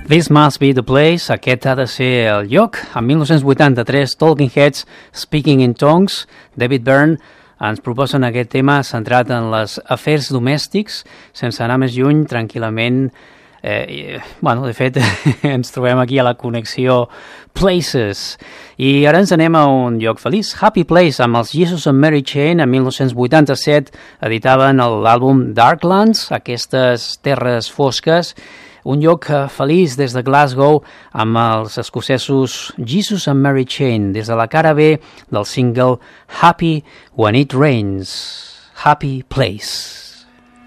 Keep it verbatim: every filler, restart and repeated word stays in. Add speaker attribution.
Speaker 1: This Must Be the Place, aquest ha de ser el lloc. En mil nou-cents vuitanta-tres, Talking Heads, Speaking in Tongues, David Byrne, ens proposen aquest tema centrat en les afers domèstics, sense anar més lluny, tranquil·lament. Eh, bueno, de fet, ens trobem aquí a la connexió Places. I ara ens anem a un lloc feliç, Happy Place, amb els Jesus and Mary Chain. En mil nou-cents vuitanta-set editaven l'àlbum Darklands, aquestes terres fosques, un lloc feliç des de Glasgow amb els escocesos Jesus and Mary Chain, des de la cara B del single Happy When It Rains. Happy Place.